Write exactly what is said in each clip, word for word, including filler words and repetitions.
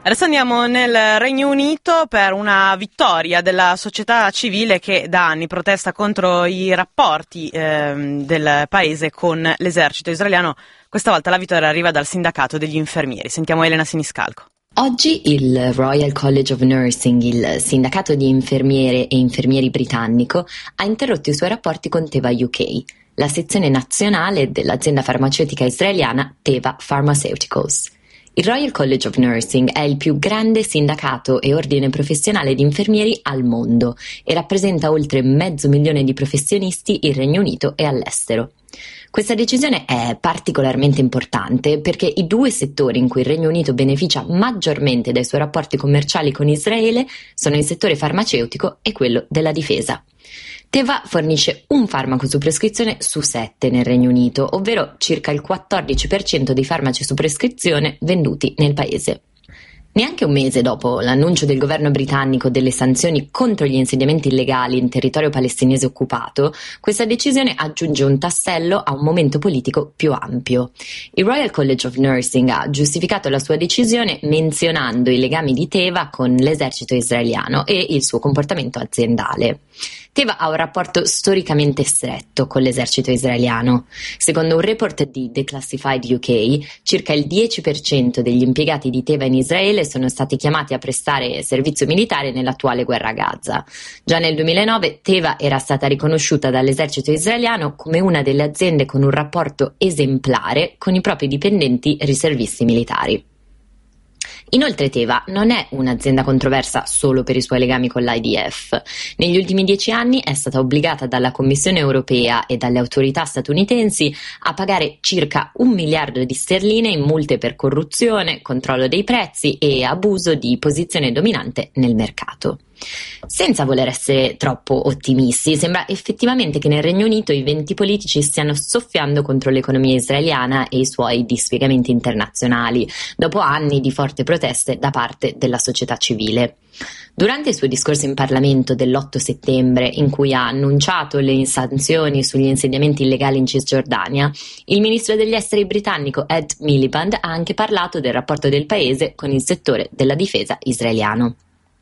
Adesso andiamo nel Regno Unito per una vittoria della società civile che da anni protesta contro i rapporti eh, del paese con l'esercito israeliano. Questa volta la vittoria arriva dal sindacato degli infermieri. Sentiamo Elena Siniscalco. Oggi il Royal College of Nursing, il sindacato di infermiere e infermieri britannico, ha interrotto i suoi rapporti con Teva U K, la sezione nazionale dell'azienda farmaceutica israeliana Teva Pharmaceuticals. Il Royal College of Nursing è il più grande sindacato e ordine professionale di infermieri al mondo e rappresenta oltre mezzo milione di professionisti in Regno Unito e all'estero. Questa decisione è particolarmente importante perché i due settori in cui il Regno Unito beneficia maggiormente dai suoi rapporti commerciali con Israele sono il settore farmaceutico e quello della difesa. Teva fornisce un farmaco su prescrizione su sette nel Regno Unito, ovvero circa il quattordici per cento dei farmaci su prescrizione venduti nel paese. Neanche un mese dopo l'annuncio del governo britannico delle sanzioni contro gli insediamenti illegali in territorio palestinese occupato, questa decisione aggiunge un tassello a un momento politico più ampio. Il Royal College of Nursing ha giustificato la sua decisione menzionando i legami di Teva con l'esercito israeliano e il suo comportamento aziendale. Teva ha un rapporto storicamente stretto con l'esercito israeliano. Secondo un report di Declassified U K, circa il dieci per cento degli impiegati di Teva in Israele sono stati chiamati a prestare servizio militare nell'attuale guerra a Gaza. Già nel duemilanove Teva era stata riconosciuta dall'esercito israeliano come una delle aziende con un rapporto esemplare con i propri dipendenti riservisti militari. Inoltre Teva non è un'azienda controversa solo per i suoi legami con l'I D F. Negli ultimi dieci anni è stata obbligata dalla Commissione europea e dalle autorità statunitensi a pagare circa un miliardo di sterline in multe per corruzione, controllo dei prezzi e abuso di posizione dominante nel mercato. Senza voler essere troppo ottimisti, sembra effettivamente che nel Regno Unito i venti politici stiano soffiando contro l'economia israeliana e i suoi dispiegamenti internazionali, dopo anni di forti proteste da parte della società civile. Durante il suo discorso in Parlamento dell'otto settembre, in cui ha annunciato le sanzioni sugli insediamenti illegali in Cisgiordania, il ministro degli esteri britannico Ed Miliband ha anche parlato del rapporto del paese con il settore della difesa israeliano.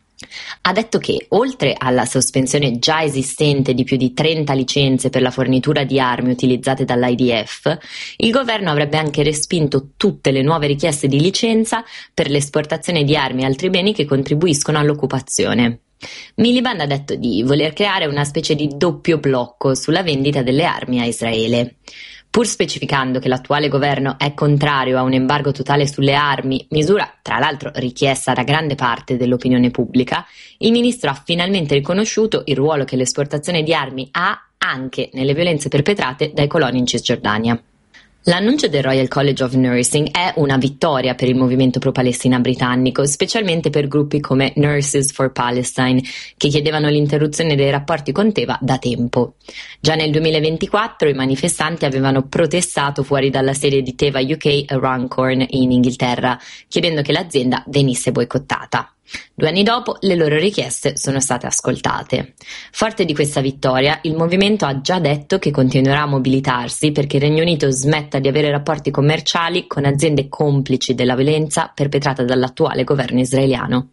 Ha detto che, oltre alla sospensione già esistente di più di trenta licenze per la fornitura di armi utilizzate dall'I D F, il governo avrebbe anche respinto tutte le nuove richieste di licenza per l'esportazione di armi e altri beni che contribuiscono all'occupazione. Miliband ha detto di voler creare una specie di doppio blocco sulla vendita delle armi a Israele. Pur specificando che l'attuale governo è contrario a un embargo totale sulle armi, misura tra l'altro richiesta da grande parte dell'opinione pubblica, il ministro ha finalmente riconosciuto il ruolo che l'esportazione di armi ha anche nelle violenze perpetrate dai coloni in Cisgiordania. L'annuncio del Royal College of Nursing è una vittoria per il movimento pro-Palestina britannico, specialmente per gruppi come Nurses for Palestine, che chiedevano l'interruzione dei rapporti con Teva da tempo. Già nel duemilaventiquattro i manifestanti avevano protestato fuori dalla sede di Teva U K a Runcorn in Inghilterra, chiedendo che l'azienda venisse boicottata. Due anni dopo le loro richieste sono state ascoltate. Forte di questa vittoria, il movimento ha già detto che continuerà a mobilitarsi perché il Regno Unito smetta di avere rapporti commerciali con aziende complici della violenza perpetrata dall'attuale governo israeliano.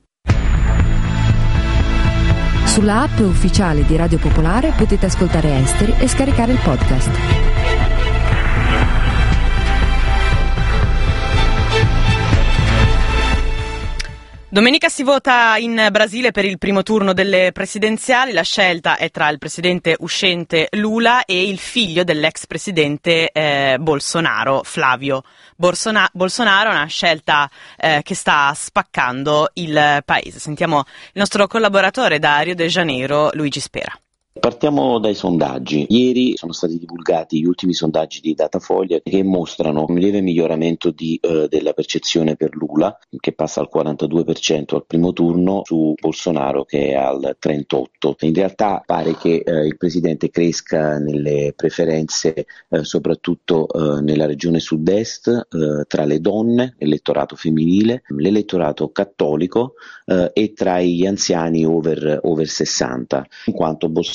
Sulla app ufficiale di Radio Popolare potete ascoltare Esteri e scaricare il podcast. Domenica si vota in Brasile per il primo turno delle presidenziali. La scelta è tra il presidente uscente Lula e il figlio dell'ex presidente eh, Bolsonaro, Flavio Bolsona- Bolsonaro. Una scelta eh, che sta spaccando il paese. Sentiamo il nostro collaboratore da Rio de Janeiro, Luigi Spera. Partiamo dai sondaggi. Ieri sono stati divulgati gli ultimi sondaggi di Datafoglio che mostrano un lieve miglioramento di, eh, della percezione per Lula, che passa al quarantadue per cento al primo turno, su Bolsonaro che è al trentotto per cento. In realtà pare che eh, il presidente cresca nelle preferenze eh, soprattutto eh, nella regione sud-est, eh, tra le donne, l'elettorato femminile, l'elettorato cattolico eh, e tra gli anziani over, over sessanta, in quanto Bolsonaro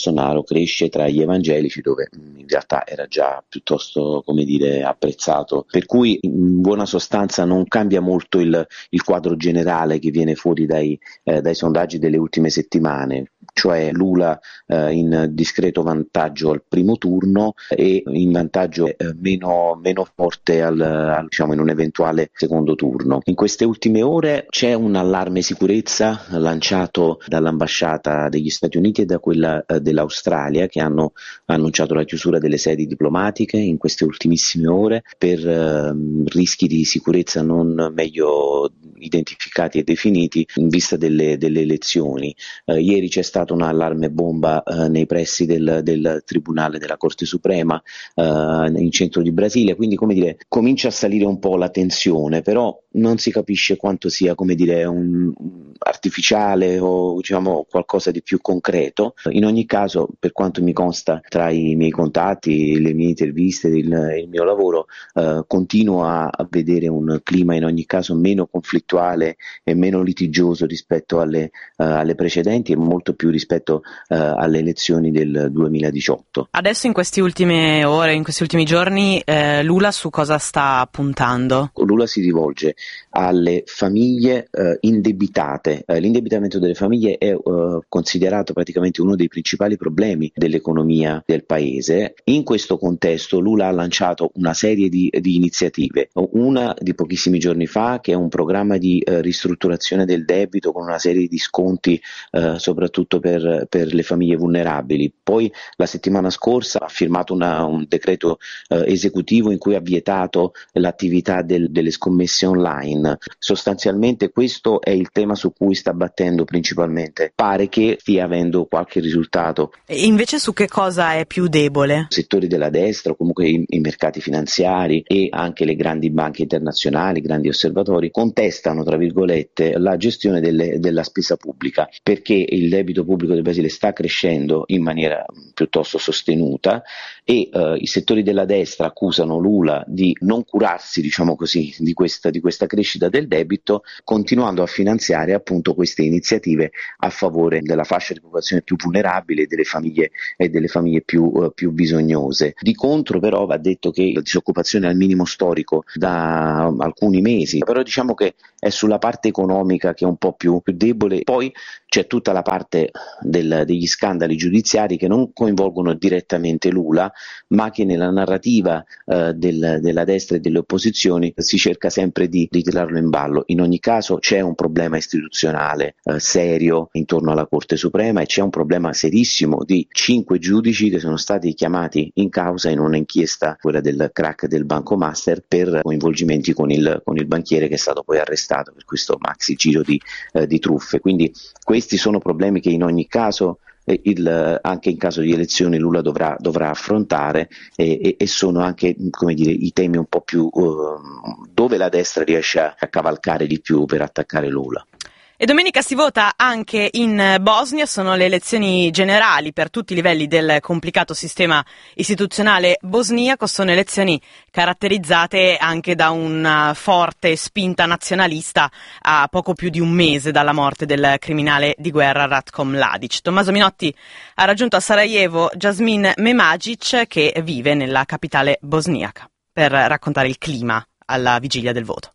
Bolsonaro cresce tra gli evangelici, dove in realtà era già piuttosto, come dire, apprezzato, per cui in buona sostanza non cambia molto il, il quadro generale che viene fuori dai, eh, dai sondaggi delle ultime settimane, cioè Lula eh, in discreto vantaggio al primo turno e in vantaggio eh, meno, meno forte al, al, diciamo, in un eventuale secondo turno. In queste ultime ore c'è un allarme sicurezza lanciato dall'ambasciata degli Stati Uniti e da quella eh, dell'Australia, che hanno annunciato la chiusura delle sedi diplomatiche in queste ultimissime ore per eh, rischi di sicurezza non meglio identificati e definiti in vista delle, delle elezioni. Eh, ieri c'è stato un allarme bomba eh, nei pressi del, del Tribunale della Corte Suprema eh, in centro di Brasilia, quindi come dire comincia a salire un po' la tensione, però non si capisce quanto sia, come dire, un, un artificiale o diciamo qualcosa di più concreto. In ogni caso, per quanto mi consta tra i miei contatti, le mie interviste, il, il mio lavoro, eh, continuo a, a vedere un clima in ogni caso meno conflittuale e meno litigioso rispetto alle, uh, alle precedenti e molto più rispetto uh, alle elezioni del duemiladiciotto. Adesso in queste ultime ore, in questi ultimi giorni, eh, Lula su cosa sta puntando? Lula si rivolge alle famiglie uh, indebitate. Uh, l'indebitamento delle famiglie è uh, considerato praticamente uno dei principali problemi dell'economia del paese. In questo contesto Lula ha lanciato una serie di, di iniziative, una di pochissimi giorni fa che è un programma di uh, ristrutturazione del debito con una serie di sconti uh, soprattutto per, per le famiglie vulnerabili. Poi la settimana scorsa ha firmato una, un decreto uh, esecutivo in cui ha vietato l'attività del, delle scommesse online. Sostanzialmente questo è il tema su cui sta battendo principalmente. Pare che stia avendo qualche risultato. E invece su che cosa è più debole? Settori della destra o comunque i, i mercati finanziari e anche le grandi banche internazionali, grandi osservatori contestano tra virgolette la gestione delle, della spesa pubblica, perché il debito pubblico del Brasile sta crescendo in maniera piuttosto sostenuta e eh, i settori della destra accusano Lula di non curarsi, diciamo così, di questa, di questa crescita del debito, continuando a finanziare appunto queste iniziative a favore della fascia di popolazione più vulnerabile e delle famiglie e delle famiglie più, uh, più bisognose. Di contro però va detto che la disoccupazione è al minimo storico da alcuni mesi, però diciamo che è sulla parte economica che è un po' più, più debole. Poi c'è tutta la parte del, degli scandali giudiziari che non coinvolgono direttamente Lula, ma che nella narrativa eh, del, della destra e delle opposizioni si cerca sempre di, di tirarlo in ballo. In ogni caso c'è un problema istituzionale eh, serio intorno alla Corte Suprema e c'è un problema serissimo di cinque giudici che sono stati chiamati in causa in un'inchiesta, quella del crack del Banco Master, per coinvolgimenti con il, con il banchiere che è stato poi arrestato per questo maxi giro di, eh, di truffe. Quindi questi sono problemi che in ogni caso Il, anche in caso di elezioni Lula dovrà, dovrà affrontare e, e, e sono anche, come dire, i temi un po' più uh, dove la destra riesce a, a cavalcare di più per attaccare Lula. E domenica si vota anche in Bosnia, sono le elezioni generali per tutti i livelli del complicato sistema istituzionale bosniaco, sono elezioni caratterizzate anche da una forte spinta nazionalista a poco più di un mese dalla morte del criminale di guerra Ratko Mladic. Tommaso Minotti ha raggiunto a Sarajevo Jasmin Memagic, che vive nella capitale bosniaca, per raccontare il clima alla vigilia del voto.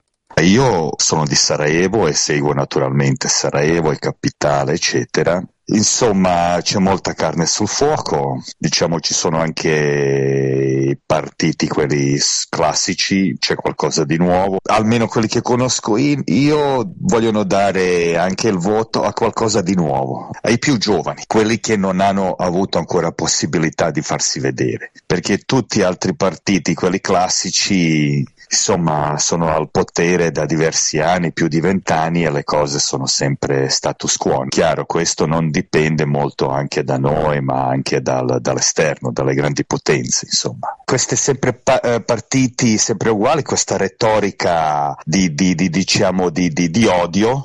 Io sono di Sarajevo e seguo naturalmente Sarajevo, è capitale, eccetera. Insomma, c'è molta carne sul fuoco, diciamo ci sono anche i partiti, quelli classici, c'è qualcosa di nuovo. Almeno quelli che conosco io vogliono dare anche il voto a qualcosa di nuovo, ai più giovani, quelli che non hanno avuto ancora possibilità di farsi vedere, perché tutti gli altri partiti, quelli classici, insomma, sono al potere da diversi anni, più di vent'anni, e le cose sono sempre status quo. Chiaro, questo non dipende molto anche da noi, ma anche dal, dall'esterno, dalle grandi potenze, insomma. Questi sempre pa- eh, partiti sempre uguali, questa retorica di, di, di diciamo di, di, di odio,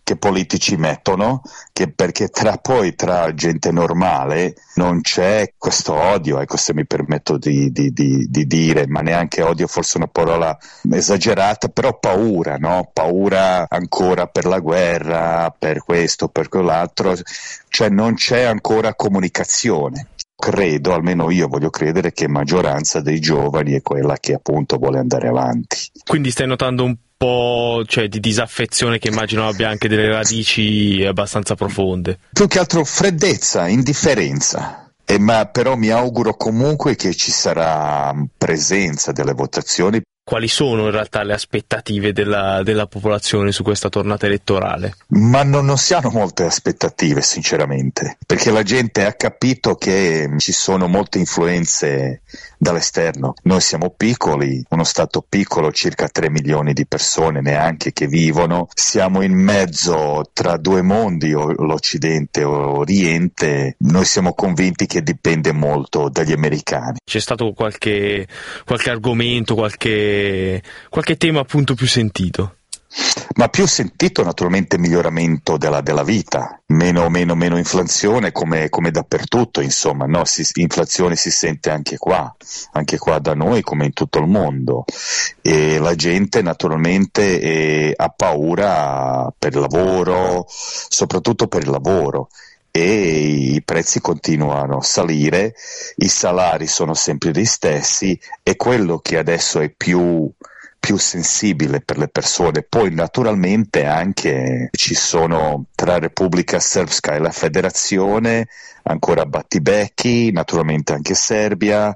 che politici mettono, che perché tra poi tra gente normale non c'è questo odio, ecco, se mi permetto di, di, di, di dire, ma neanche odio, forse una parola esagerata, però paura, no? Paura ancora per la guerra, per questo, per quell'altro, cioè non c'è ancora comunicazione. Credo, almeno io voglio credere, che maggioranza dei giovani è quella che appunto vuole andare avanti. Quindi stai notando un po', cioè, di disaffezione che immagino abbia anche delle radici abbastanza profonde. Più che altro freddezza, indifferenza. Eh, ma però mi auguro comunque che ci sarà presenza delle votazioni. Quali sono in realtà le aspettative della, della popolazione su questa tornata elettorale? Ma non, non si hanno molte aspettative, sinceramente, perché la gente ha capito che ci sono molte influenze dall'esterno. Noi siamo piccoli, uno stato piccolo, circa tre milioni di persone neanche che vivono, siamo in mezzo tra due mondi, l'Occidente e l'Oriente. Noi siamo convinti che dipende molto dagli americani. C'è stato qualche, qualche argomento, qualche qualche tema appunto più sentito? Ma più sentito naturalmente miglioramento della, della vita, meno, meno, meno inflazione come, come dappertutto, insomma, no? Si, inflazione si sente anche qua, anche qua da noi come in tutto il mondo, e la gente naturalmente eh, ha paura per il lavoro, soprattutto per il lavoro. E i prezzi continuano a salire, i salari sono sempre gli stessi, e quello che adesso è più, più sensibile per le persone. Poi naturalmente anche ci sono tra Repubblica Srpska e la Federazione ancora battibecchi, naturalmente anche Serbia,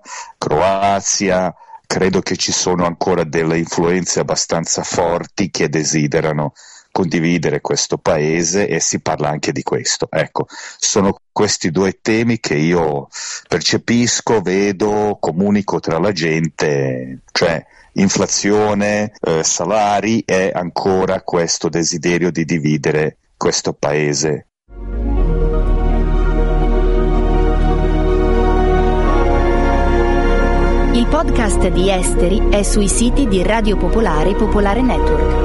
Croazia. Credo che ci sono ancora delle influenze abbastanza forti che desiderano condividere questo paese, e si parla anche di questo. Ecco, sono questi due temi che io percepisco, vedo, comunico tra la gente, cioè inflazione, eh, salari, e ancora questo desiderio di dividere questo paese. Il podcast di Esteri è sui siti di Radio Popolare e Popolare Network.